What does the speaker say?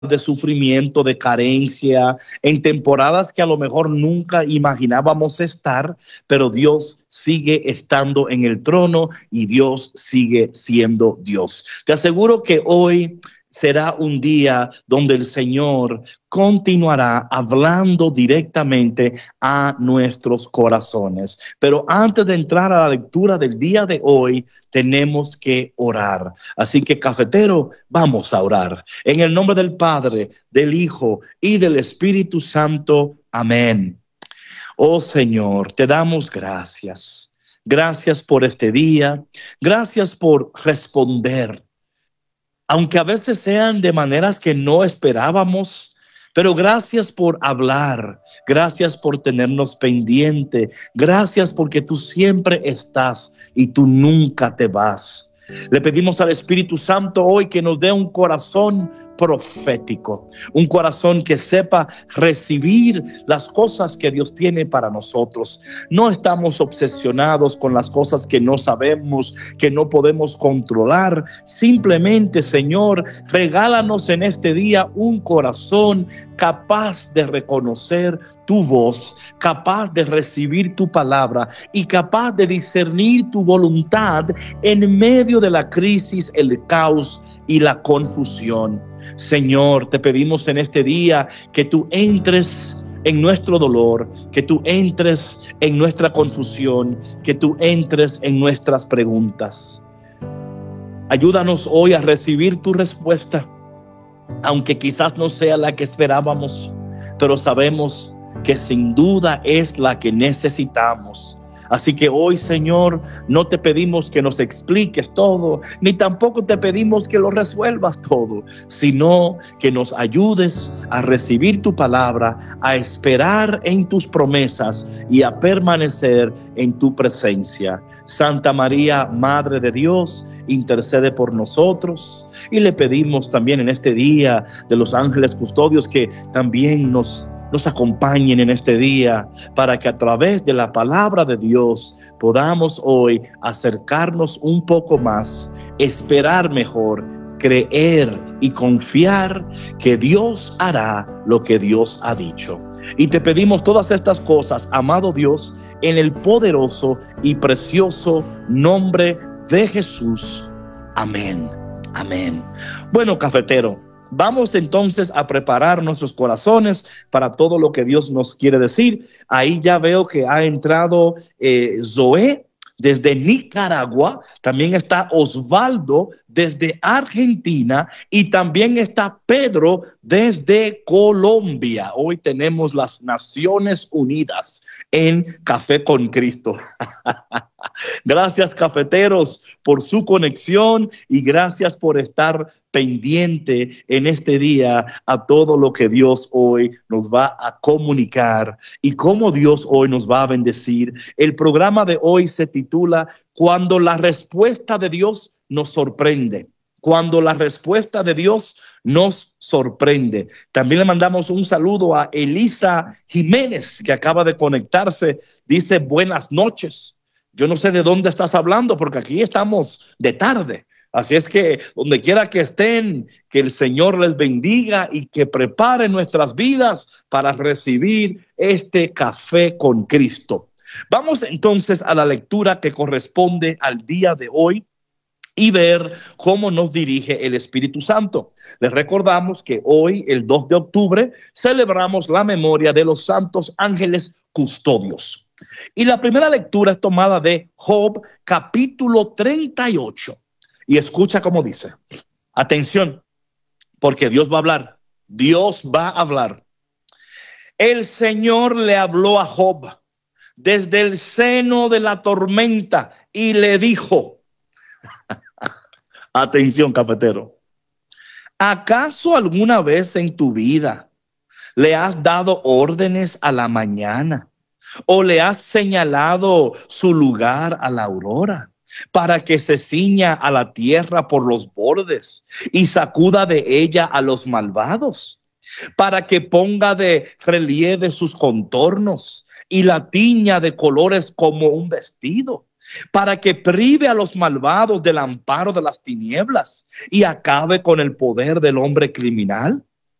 de sufrimiento, de carencia, en temporadas que a lo mejor nunca imaginábamos estar, pero Dios sigue estando en el trono y Dios sigue siendo Dios. Te aseguro que hoy será un día donde el Señor continuará hablando directamente a nuestros corazones. Pero antes de entrar a la lectura del día de hoy, tenemos que orar. Así que, cafetero, vamos a orar. En el nombre del Padre, del Hijo y del Espíritu Santo. Amén. Oh Señor, te damos gracias. Gracias por este día. Gracias por responder, aunque a veces sean de maneras que no esperábamos. Pero gracias por hablar, gracias por tenernos pendiente, gracias porque tú siempre estás y tú nunca te vas. Le pedimos al Espíritu Santo hoy que nos dé un corazón profético, un corazón que sepa recibir las cosas que Dios tiene para nosotros. No estamos obsesionados con las cosas que no sabemos, que no podemos controlar. Simplemente, Señor, regálanos en este día un corazón capaz de reconocer tu voz, capaz de recibir tu palabra y capaz de discernir tu voluntad en medio de la crisis, el caos y la confusión. Señor, te pedimos en este día que tú entres en nuestro dolor, que tú entres en nuestra confusión, que tú entres en nuestras preguntas. Ayúdanos hoy a recibir tu respuesta, aunque quizás no sea la que esperábamos, pero sabemos que sin duda es la que necesitamos. Así que hoy, Señor, no te pedimos que nos expliques todo, ni tampoco te pedimos que lo resuelvas todo, sino que nos ayudes a recibir tu palabra, a esperar en tus promesas y a permanecer en tu presencia. Santa María, Madre de Dios, intercede por nosotros. Y le pedimos también en este día de los ángeles custodios que también nos acompañen en este día para que a través de la palabra de Dios podamos hoy acercarnos un poco más, esperar mejor, creer y confiar que Dios hará lo que Dios ha dicho. Y te pedimos todas estas cosas, amado Dios, en el poderoso y precioso nombre de Jesús. Amén. Amén. Bueno, cafetero, vamos entonces a preparar nuestros corazones para todo lo que Dios nos quiere decir. Ahí ya veo que ha entrado Zoé desde Nicaragua, también está Osvaldo desde Argentina y también está Pedro desde Colombia. Hoy tenemos las Naciones Unidas en Café con Cristo. Gracias, cafeteros, por su conexión y gracias por estar pendiente en este día a todo lo que Dios hoy nos va a comunicar y cómo Dios hoy nos va a bendecir. El programa de hoy se titula Cuando la respuesta de Dios nos sorprende. Cuando la respuesta de Dios nos sorprende. También le mandamos un saludo a Elisa Jiménez, que acaba de conectarse. Dice buenas noches. Yo no sé de dónde estás hablando porque aquí estamos de tarde. Así es que donde quiera que estén, que el Señor les bendiga y que prepare nuestras vidas para recibir este café con Cristo. Vamos entonces a la lectura que corresponde al día de hoy y ver cómo nos dirige el Espíritu Santo. Les recordamos que hoy, el 2 de octubre, celebramos la memoria de los santos ángeles custodios. Y la primera lectura es tomada de Job, capítulo 38. Y escucha cómo dice. Atención, porque Dios va a hablar. Dios va a hablar. El Señor le habló a Job desde el seno de la tormenta y le dijo, atención, cafetero, ¿acaso alguna vez en tu vida le has dado órdenes a la mañana o le has señalado su lugar a la aurora para que se ciña a la tierra por los bordes y sacuda de ella a los malvados, para que ponga de relieve sus contornos y la tiña de colores como un vestido, para que prive a los malvados del amparo de las tinieblas y acabe con el poder del hombre criminal?